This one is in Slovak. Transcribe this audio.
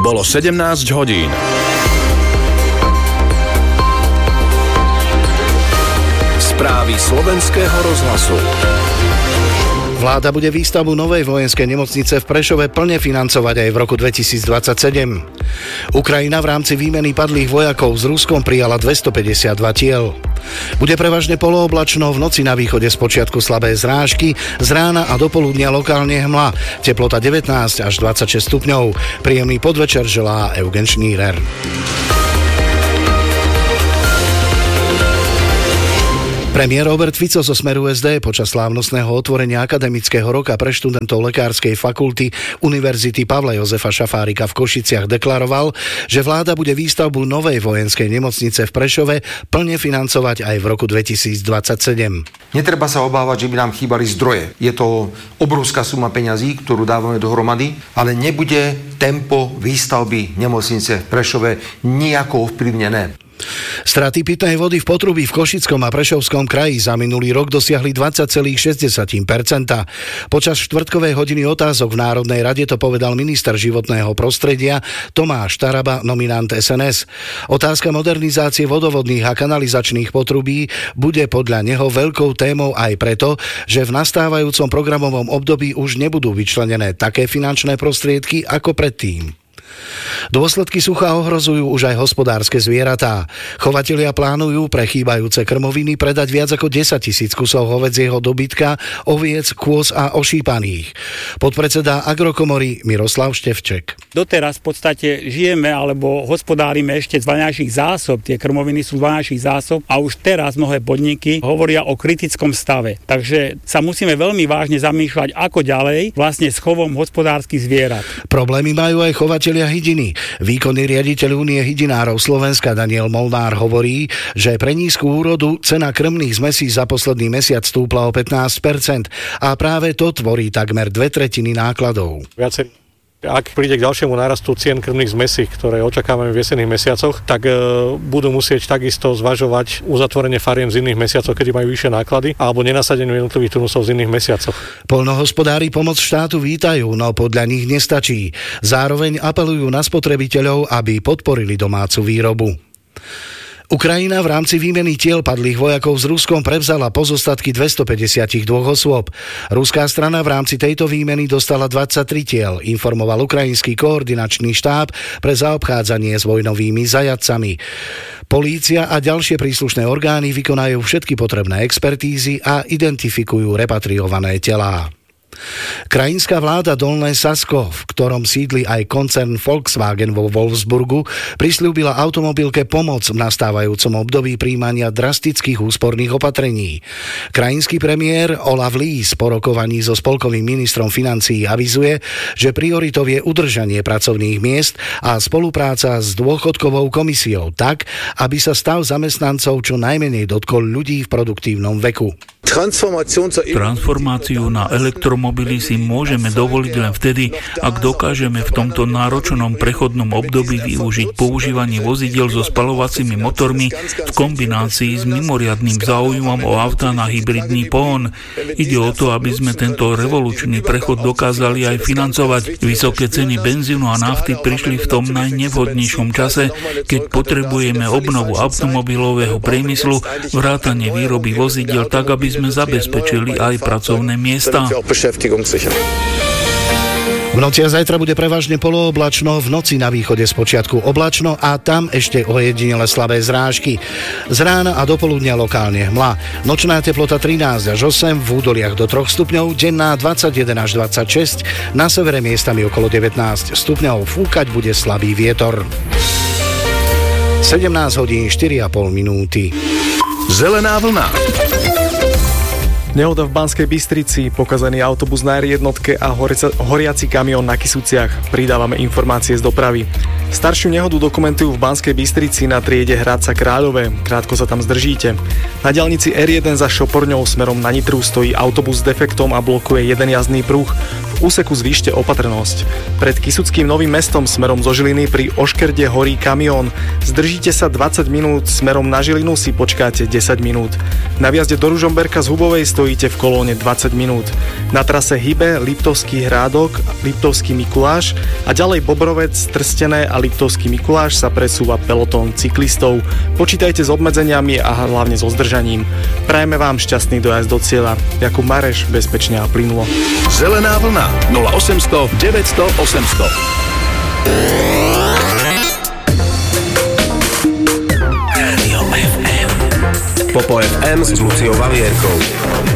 Bolo 17 hodín. Správy Slovenského rozhlasu. Vláda bude výstavbu novej vojenskej nemocnice v Prešove plne financovať aj v roku 2027. Ukrajina v rámci výmeny padlých vojakov s Ruskom prijala 252 tiel. Bude prevažne polooblačno, v noci na východe spočiatku slabé zrážky, z rána a do poludnia lokálne hmla. Teplota 19 až 26 stupňov. Príjemný podvečer želá Eugen Šnírer. Premiér Robert Fico zo Smeru SD počas slávnostného otvorenia akademického roka pre študentov Lekárskej fakulty Univerzity Pavla Jozefa Šafárika v Košiciach deklaroval, že vláda bude výstavbu novej vojenskej nemocnice v Prešove plne financovať aj v roku 2027. Netreba sa obávať, že by nám chýbali zdroje. Je to obrovská suma peňazí, ktorú dávame dohromady, ale nebude tempo výstavby nemocnice v Prešove nijako ovplyvnené. Straty pitnej vody v potrubí v Košickom a Prešovskom kraji za minulý rok dosiahli 20,6%. Počas štvrtkovej hodiny otázok v Národnej rade to povedal minister životného prostredia Tomáš Taraba, nominant SNS. Otázka modernizácie vodovodných a kanalizačných potrubí bude podľa neho veľkou témou aj preto, že v nastávajúcom programovom období už nebudú vyčlenené také finančné prostriedky ako predtým. Dôsledky sucha ohrozujú už aj hospodárske zvieratá. Chovatelia plánujú pre chýbajúce krmoviny predať viac ako 10 000 kusov hovädzieho dobytka, oviec, kôz a ošípaných. Podpredseda Agrokomory Miroslav Števček. Doteraz v podstate žijeme alebo hospodárime ešte z vaňajších zásob. Tie krmoviny sú z vaňajších zásob a už teraz mnohé podniky hovoria o kritickom stave. Takže sa musíme veľmi vážne zamýšľať, ako ďalej vlastne s chovom hospodárskych zvierat. Problémy majú aj chovatelia hydiny. Výkonný riaditeľ Únie hydinárov Slovenska Daniel Molnár hovorí, že pre nízku úrodu cena krmných zmesí za posledný mesiac stúpla o 15% a práve to tvorí takmer 2/3 nákladov. Ak príde k ďalšiemu nárastu cien krmných zmesí, ktoré očakávame v jesenných mesiacoch, tak budú musieť takisto zvažovať uzatvorenie fariem z iných mesiacov, keď majú vyššie náklady, alebo nenasadenie jednotlivých turnusov z iných mesiacoch. Poľnohospodári pomoc štátu vítajú, no podľa nich nestačí. Zároveň apelujú na spotrebiteľov, aby podporili domácu výrobu. Ukrajina v rámci výmeny tiel padlých vojakov s Ruskom prevzala pozostatky 252 osôb. Ruská strana v rámci tejto výmeny dostala 23 tiel, informoval ukrajinský koordinačný štáb pre zaobchádzanie s vojnovými zajatcami. Polícia a ďalšie príslušné orgány vykonajú všetky potrebné expertízy a identifikujú repatriované telá. Krajinská vláda Dolné Sasko, v ktorom sídli aj koncern Volkswagen vo Wolfsburgu, prisľúbila automobilke pomoc v nastávajúcom období prijímania drastických úsporných opatrení. Krajinský premiér Olaf Lies po rokovaní so spolkovým ministrom financií avizuje, že prioritou je udržanie pracovných miest a spolupráca s dôchodkovou komisiou tak, aby sa stav zamestnancov čo najmenej dotkol ľudí v produktívnom veku. Transformáciu na elektromobily si môžeme dovoliť len vtedy, ak dokážeme v tomto náročnom prechodnom období využiť používanie vozidiel so spaľovacími motormi v kombinácii s mimoriadnym záujmom o autá na hybridný pohon. Ide o to, aby sme tento revolučný prechod dokázali aj financovať. Vysoké ceny benzínu a nafty prišli v tom najnevhodnejšom čase, keď potrebujeme obnovu automobilového priemyslu, vrátanie výroby vozidiel tak, aby sme zabezpečili aj pracovné miesta. V noci a zajtra bude prevažne polooblačno, v noci na východe spočiatku oblačno a tam ešte ojedinele slabé zrážky. Z rána a do poludnia lokálne hmla. Nočná teplota 13 až 8, v údoliach do 3 stupňov, denná 21 až 26, na severe miestami okolo 19 stupňov, fúkať bude slabý vietor. 17 hodín 4,5 minúty. Zelená vlna. Nehoda v Banskej Bystrici, pokazaný autobus na R1 a horiaci kamión na Kysuciach. Pridávame informácie z dopravy. Staršiu nehodu dokumentujú v Banskej Bystrici na triede Hradca Kráľové. Krátko sa tam zdržíte. Na diaľnici R1 za Šoporňou smerom na Nitru stojí autobus s defektom a blokuje jeden jazdný pruh. V úseku zvýšte opatrnosť. Pred Kysuckým Novým Mestom smerom zo Žiliny pri Oškerde horí kamión. Zdržíte sa 20 minút, smerom na Žilinu si počkáte 10 minút. Na vjazde do Ružomberka z Hubovej stojí stojíte v kolóne 20 minút. Na trase Hybe, Liptovský Hrádok, Liptovský Mikuláš a ďalej Bobrovec, Trstené a Liptovský Mikuláš sa presúva pelotón cyklistov. Počítajte s obmedzeniami a hlavne so zdržaním. Prajeme vám šťastný dojazd do cieľa. Jakub Mareš, bezpečne a plynulo. Zelená vlna 0800 900 800. Popo FM s Luciou Valierkou.